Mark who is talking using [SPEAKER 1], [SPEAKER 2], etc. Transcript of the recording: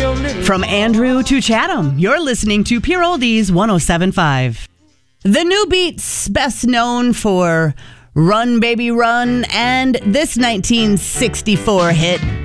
[SPEAKER 1] From Andrew to Chatham, you're listening to Pure Oldies 107.5. The New Beats, best known for Run Baby Run and this 1964 hit,